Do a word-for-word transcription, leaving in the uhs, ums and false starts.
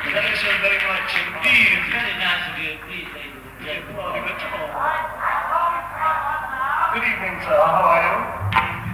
Thank you so very much indeed. Very nice of you. Please, ladies and Good gentlemen. morning at all. Good evening, sir. How are you?